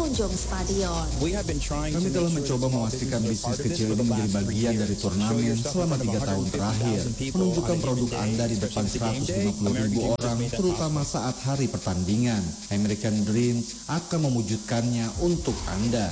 pengunjung stadion. Kami telah mencoba memastikan bisnis kecil ini menjadi bagian dari turnamen selama 3 tahun terakhir. Menunjukkan produk Anda di depan 150.000 orang, terutama saat hari pertandingan. American Dreams akan mewujudkannya untuk Anda.